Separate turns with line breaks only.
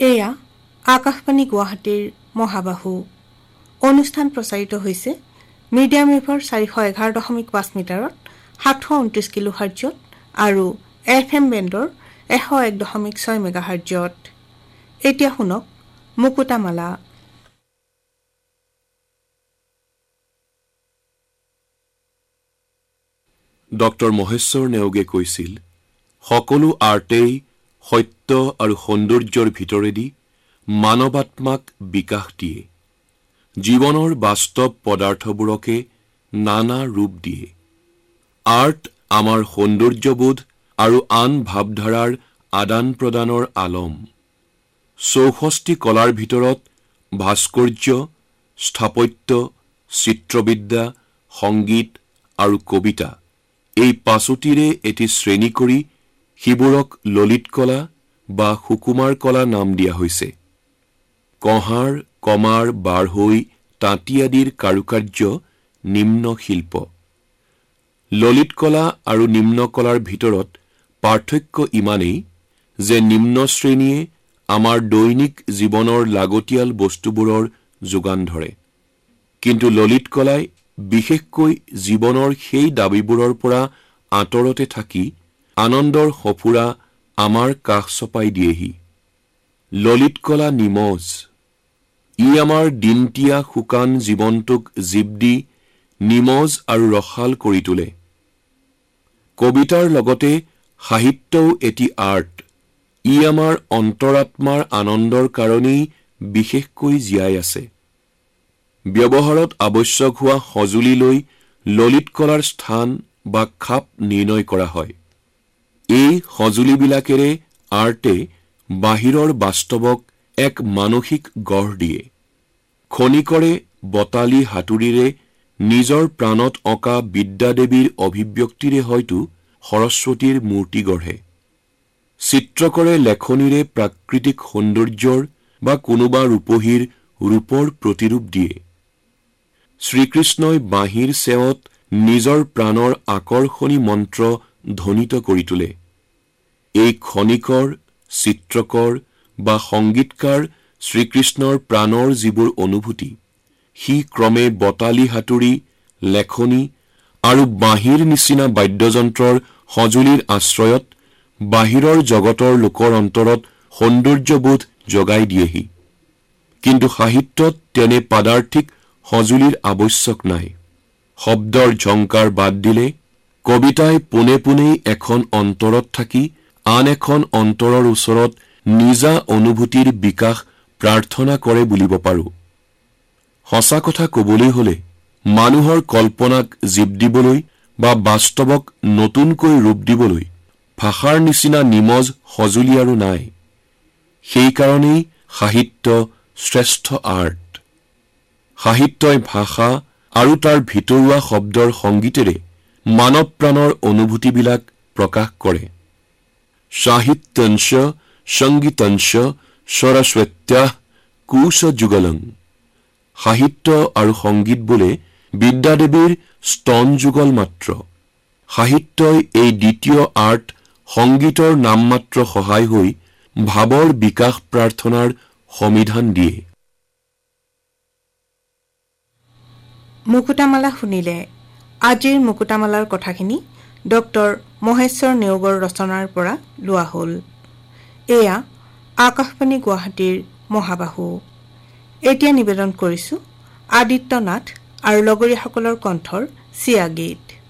এয়া আকাশবাণী গুৱাহাটীৰ মহাবাহু অনুষ্ঠান প্ৰচাৰিত হৈছে মিডিয়াম ৱেভৰ 411.5 মিটাৰত 729 কিলোহাৰ্টজত আৰু FM বেণ্ডৰ 101.6 মেগাহাৰ্টজত। এতিয়া শুনক মুকুতামালা।
ডক্টৰ মহেশ্বৰ নেওগে কৈছিল, সকলো আৰ্টেই সত্য আৰু সৌন্দৰ্যৰ ভিতৰেদি মানৱাত্মাক বিকাশ দিয়ে। জীৱনৰ বাস্তৱ পদাৰ্থবোৰকে নানা ৰূপ দিয়ে। আৰ্ট আমাৰ সৌন্দৰ্যবোধ আৰু আন ভাৱধাৰাৰ আদান প্ৰদানৰ আলম। 64 কলাৰ ভিতৰত ভাস্কৰ্য, স্থাপত্য, চিত্ৰবিদ্যা, সংগীত আৰু কবিতা এই পাঁচোটিৰে এটি শ্ৰেণী কৰি সিবোৰক ললিত কলা বা সুকুমাৰ কলা নাম দিয়া হৈছে। কঁহাৰ, কমাৰ, বাঢ়ৈ, তাঁতী আদিৰ কাৰুকাৰ্য নিম্ন শিল্প। ললিত কলা আৰু নিম্ন কলাৰ ভিতৰত পাৰ্থক্য ইমানেই যে নিম্ন শ্ৰেণীয়ে আমাৰ দৈনিক জীৱনৰ লাগতিয়াল বস্তুবোৰৰ যোগান ধৰে, কিন্তু ললিত কলাই বিশেষকৈ জীৱনৰ সেই দাবীবোৰৰ পৰা আঁতৰতে থাকি আনন্দৰ সফুৰা আমাৰ কাষ চপাই দিয়েহি। ললিত কলা নিমজ। ই আমাৰ দিনতীয়া শুকান জীৱনটোক জীৱ দি নিমজ আৰু ৰসাল কৰি তোলে। কবিতাৰ লগতে সাহিত্যও এটি আৰ্ট। ই আমাৰ অন্তৰাত্মাৰ আনন্দৰ কাৰণেই বিশেষকৈ জীয়াই আছে। ব্যৱহাৰত আৱশ্যক হোৱা সঁজুলি লৈ ললিত কলাৰ স্থান বা খাপ নিৰ্ণয় কৰা হয়। এই সঁজুলিবিলাকেৰে আৰ্টে বাহিৰৰ বাস্তৱক এক মানসিক গঢ় দিয়ে। খনিকৰে বতালি হাতুৰিৰে নিজৰ প্ৰাণত অঁকা বিদ্যাদেৱীৰ অভিব্যক্তিৰে হয়তো সৰস্বতীৰ মূৰ্তি গঢ়ে। চিত্ৰকৰে লেখনিৰে প্ৰাকৃতিক সৌন্দৰ্যৰ বা কোনোবা ৰূপহীৰ ৰূপৰ প্ৰতিৰূপ দিয়ে। শ্ৰীকৃষ্ণই বাঁহীৰ চেৱত নিজৰ প্ৰাণৰ আকৰ্ষণী মন্ত্ৰ ধ্বনিত কৰি তোলে। এই খনিকৰ, চিত্ৰকৰ বা সংগীতকাৰ শ্ৰীকৃষ্ণৰ প্ৰাণৰ যিবোৰ অনুভূতি, সি ক্ৰমে বতালি হাতুৰি, লেখনি আৰু বাঁহীৰ নিচিনা বাদ্যযন্ত্ৰৰ সঁজুলিৰ আশ্ৰয়ত বাহিৰৰ জগতৰ লোকৰ অন্তৰত সৌন্দৰ্যবোধ জগাই দিয়েহি। কিন্তু সাহিত্যত তেনে পাদাৰ্থিক সঁজুলিৰ আৱশ্যক নাই। শব্দৰ ঝংকাৰ বাদ দিলে কবিতাই পোনে পোনেই এখন অন্তৰত থাকি আন এখন অন্তৰৰ ওচৰত নিজা অনুভূতিৰ বিকাশ প্ৰাৰ্থনা কৰে বুলিব পাৰোঁ। সঁচা কথা ক'বলৈ হ'লে মানুহৰ কল্পনাক জীৱ দিবলৈ বা বাস্তৱক নতুনকৈ ৰূপ দিবলৈ ভাষাৰ নিচিনা নিমজ সঁজুলি আৰু নাই। সেইকাৰণেই সাহিত্য শ্ৰেষ্ঠ আৰ্ট। সাহিত্যই ভাষা আৰু তাৰ ভিতৰুৱা শব্দৰ সংগীতেৰে মানৱ প্ৰাণৰ অনুভূতিবিলাক প্ৰকাশ কৰে। সাহিত্যঞ্চ সংগীতঞ্চ সৰস্বত্যাঃ কুশযুগলং। সাহিত্য আৰু সংগীত বোলে বিদ্যাদেৱীৰ স্তন যুগল মাত্ৰ। সাহিত্যই এই দ্বিতীয় আৰ্ট সংগীতৰ নামমাত্ৰ সহায় হৈ ভাৱৰ বিকাশ প্ৰাৰ্থনাৰ সমিধান দিয়ে।
মুকুতামালা শুনিলে। আজিৰ মুকুতামালাৰ কথাখিনি ডক্টৰ মহেশ্বৰ নেওগৰ ৰচনাৰ পৰা লোৱা হ'ল। এয়া আকাশবাণী গুৱাহাটীৰ মহাবাহু। এতিয়া নিবেদন কৰিছোঁ আদিত্য নাথ আৰু লগৰীয়াসকলৰ কণ্ঠৰ চিয়া গীত।